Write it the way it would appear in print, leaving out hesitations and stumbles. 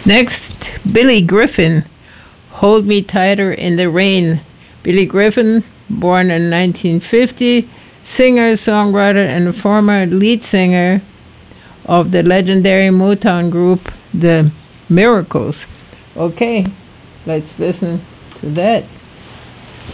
Next, Billy Griffin, Hold Me Tighter in the Rain. Billy Griffin, born in 1950, singer, songwriter, and former lead singer of the legendary Motown group, The Miracles. Okay, let's listen to that.